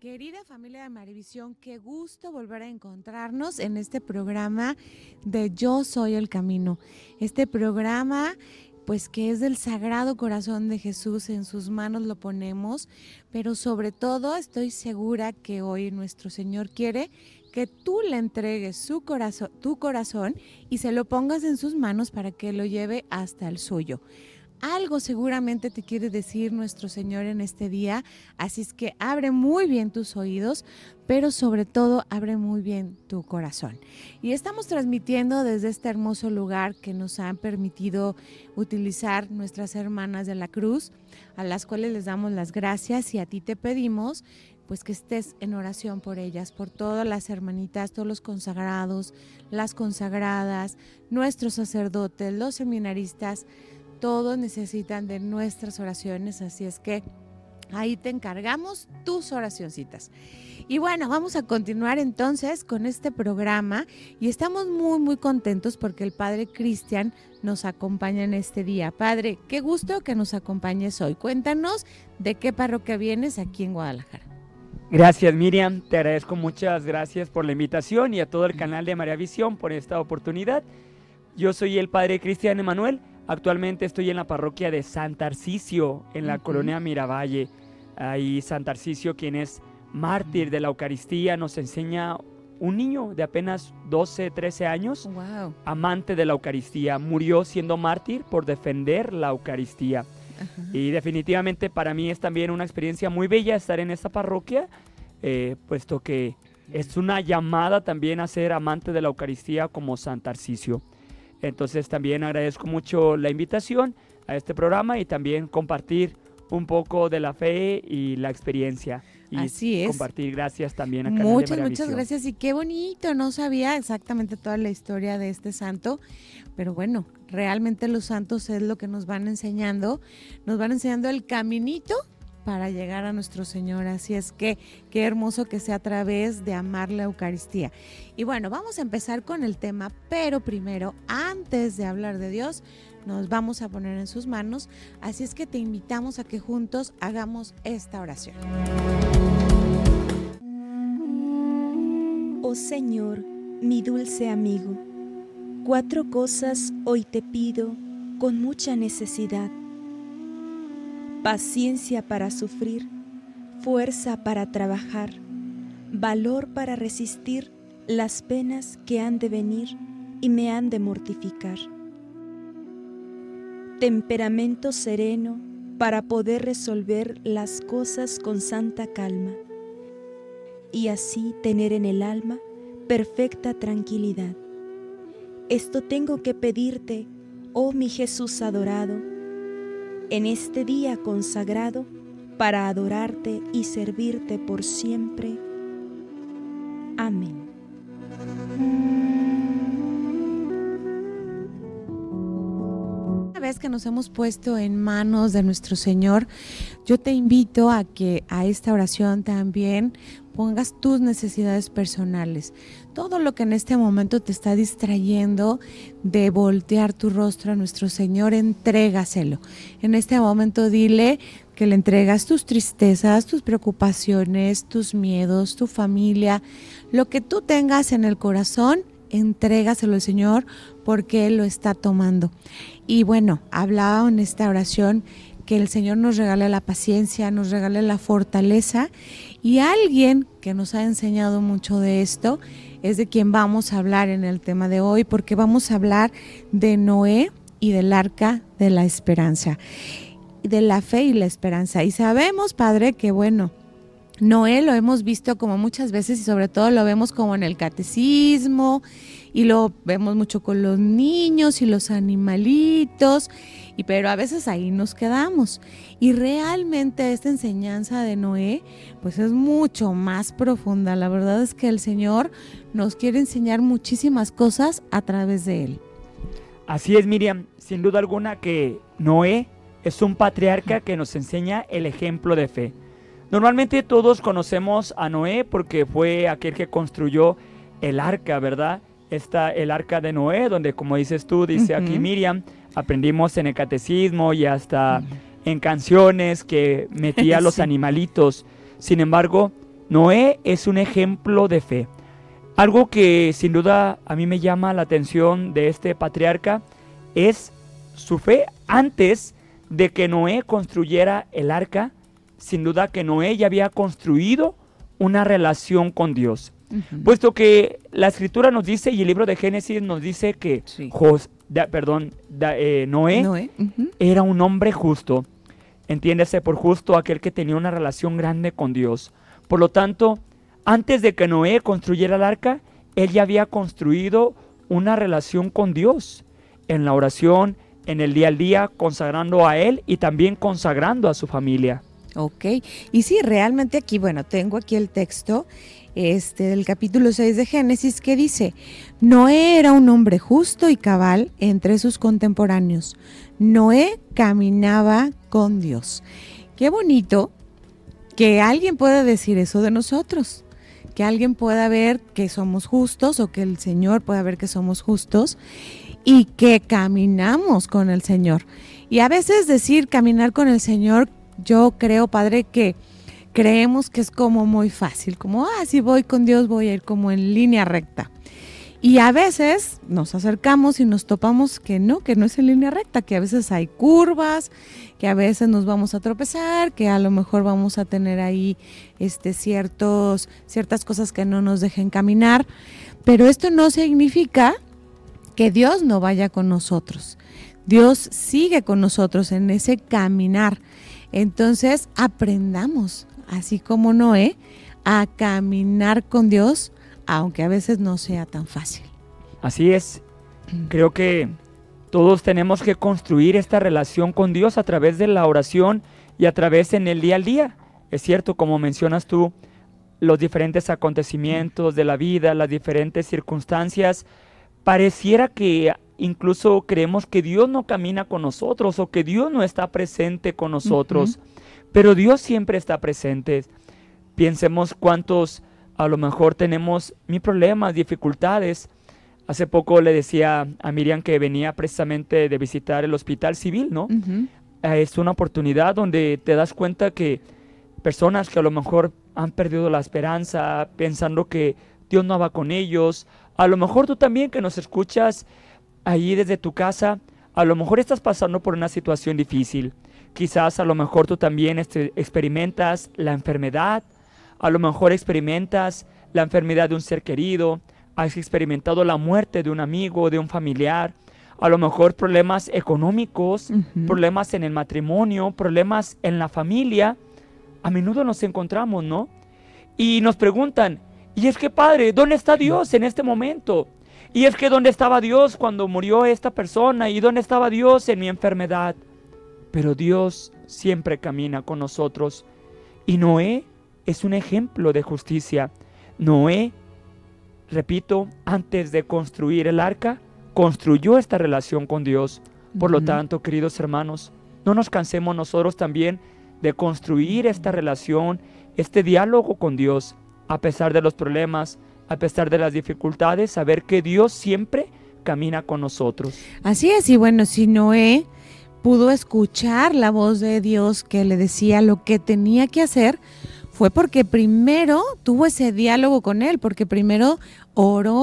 Querida familia de Marivisión, qué gusto volver a encontrarnos en este programa de Yo Soy el Camino. Este programa, pues que es del Sagrado Corazón de Jesús, en sus manos lo ponemos, pero sobre todo estoy segura que hoy nuestro Señor quiere que tú le entregues tu corazón y se lo pongas en sus manos para que lo lleve hasta el suyo. Algo seguramente te quiere decir nuestro Señor en este día, así es que abre muy bien tus oídos, pero sobre todo abre muy bien tu corazón. Y estamos transmitiendo desde este hermoso lugar que nos han permitido utilizar nuestras hermanas de la cruz, a las cuales les damos las gracias y a ti te pedimos pues que estés en oración por ellas, por todas las hermanitas, todos los consagrados, las consagradas, nuestros sacerdotes, los seminaristas. Todos necesitan de nuestras oraciones, así es que ahí te encargamos tus oracioncitas. Y bueno, vamos a continuar entonces con este programa y estamos muy contentos porque el Padre Cristian nos acompaña en este día. Padre, qué gusto que nos acompañes hoy. Cuéntanos de qué parroquia vienes aquí en Guadalajara. Gracias, Miriam, te agradezco, muchas gracias por la invitación y a todo el canal de Marivisión por esta oportunidad. Yo soy el Padre Cristian Emanuel. Actualmente estoy en la parroquia de San Tarcisio, en la colonia Miravalle. Ahí San Tarcisio, quien es mártir de la Eucaristía, nos enseña un niño de apenas 12, 13 años, amante de la Eucaristía. Murió siendo mártir por defender la Eucaristía. Y definitivamente para mí es también una experiencia muy bella estar en esta parroquia, puesto que es una llamada también a ser amante de la Eucaristía como San Tarcisio. Entonces también agradezco mucho la invitación a este programa y también compartir un poco de la fe y la experiencia. Y así es. Compartir, gracias también a Canal de Maravisión. Muchas gracias y qué bonito, no sabía exactamente toda la historia de este santo, pero bueno, realmente los santos es lo que nos van enseñando el caminito para llegar a nuestro Señor, así es que qué hermoso que sea a través de amar la Eucaristía. Y bueno, vamos a empezar con el tema, pero primero, antes de hablar de Dios, nos vamos a poner en sus manos, así es que te invitamos a que juntos hagamos esta oración. Oh Señor, mi dulce amigo, 4 cosas hoy te pido con mucha necesidad: paciencia para sufrir, fuerza para trabajar, valor para resistir las penas que han de venir y me han de mortificar, temperamento sereno para poder resolver las cosas con santa calma y así tener en el alma perfecta tranquilidad. Esto tengo que pedirte, oh mi Jesús adorado, en este día consagrado para adorarte y servirte por siempre. Amén. Una vez que nos hemos puesto en manos de nuestro Señor, yo te invito a que a esta oración también pongas tus necesidades personales. Todo lo que en este momento te está distrayendo de voltear tu rostro a nuestro Señor, entrégaselo. En este momento dile que le entregas tus tristezas, tus preocupaciones, tus miedos, tu familia, lo que tú tengas en el corazón, entrégaselo al Señor porque Él lo está tomando. Y bueno, hablaba en esta oración que el Señor nos regale la paciencia, nos regale la fortaleza, y alguien que nos ha enseñado mucho de esto es de quien vamos a hablar en el tema de hoy, porque vamos a hablar de Noé y del arca de la esperanza, de la fe y la esperanza. Y sabemos, Padre, que bueno, Noé lo hemos visto como muchas veces y sobre todo lo vemos como en el catecismo y lo vemos mucho con los niños y los animalitos, pero a veces ahí nos quedamos. Y realmente esta enseñanza de Noé pues es mucho más profunda. La verdad es que el Señor nos quiere enseñar muchísimas cosas a través de él. Así es, Miriam, sin duda alguna que Noé es un patriarca que nos enseña el ejemplo de fe. Normalmente todos conocemos a Noé porque fue aquel que construyó el arca, ¿verdad? El arca de Noé, donde, como dices tú, dice aquí Miriam, aprendimos en el catecismo y hasta en canciones que metía los animalitos. Sin embargo, Noé es un ejemplo de fe. Algo que sin duda a mí me llama la atención de este patriarca es su fe antes de que Noé construyera el arca. Sin duda que Noé ya había construido una relación con Dios. Puesto que la escritura nos dice, y el libro de Génesis nos dice que Sí. Noé era un hombre justo. Entiéndase por justo aquel que tenía una relación grande con Dios. Por lo tanto, antes de que Noé construyera el arca, él ya había construido una relación con Dios en la oración, en el día al día, consagrando a él y también consagrando a su familia. Ok, y sí, realmente aquí, bueno, tengo aquí el texto del capítulo 6 de Génesis que dice: Noé era un hombre justo y cabal entre sus contemporáneos. Noé caminaba con Dios. Qué bonito que alguien pueda decir eso de nosotros, que alguien pueda ver que somos justos o que el Señor pueda ver que somos justos y que caminamos con el Señor. Y a veces decir caminar con el Señor, yo creo, Padre, que creemos que es como muy fácil, como, si voy con Dios voy a ir como en línea recta. Y a veces nos acercamos y nos topamos que no es en línea recta, que a veces hay curvas, que a veces nos vamos a tropezar, que a lo mejor vamos a tener ahí ciertas cosas que no nos dejen caminar, pero esto no significa que Dios no vaya con nosotros. Dios sigue con nosotros en ese caminar. Entonces aprendamos, así como Noé, a caminar con Dios, aunque a veces no sea tan fácil. Así es. Creo que todos tenemos que construir esta relación con Dios a través de la oración y a través en el día al día. Es cierto, como mencionas tú, los diferentes acontecimientos de la vida, las diferentes circunstancias, pareciera que incluso creemos que Dios no camina con nosotros o que Dios no está presente con nosotros, pero Dios siempre está presente. Pensemos cuántos a lo mejor tenemos mis problemas, dificultades. Hace poco le decía a Miriam que venía precisamente de visitar el hospital civil, ¿no? Es una oportunidad donde te das cuenta que personas que a lo mejor han perdido la esperanza, pensando que Dios no va con ellos. A lo mejor tú también que nos escuchas ahí desde tu casa, a lo mejor estás pasando por una situación difícil. Quizás a lo mejor tú también experimentas la enfermedad, a lo mejor experimentas la enfermedad de un ser querido, has experimentado la muerte de un amigo, de un familiar, a lo mejor problemas económicos, problemas en el matrimonio, problemas en la familia. A menudo nos encontramos, ¿no? Y nos preguntan, y es que Padre, ¿dónde está Dios en este momento? Y es que ¿dónde estaba Dios cuando murió esta persona? ¿Y dónde estaba Dios en mi enfermedad? Pero Dios siempre camina con nosotros. Y Noé es un ejemplo de justicia. Noé, repito, antes de construir el arca, construyó esta relación con Dios. Por lo tanto, queridos hermanos, no nos cansemos nosotros también de construir esta relación, este diálogo con Dios, a pesar de los problemas, a pesar de las dificultades, saber que Dios siempre camina con nosotros. Así es, y bueno, si Noé pudo escuchar la voz de Dios que le decía lo que tenía que hacer, fue porque primero tuvo ese diálogo con él, porque primero oró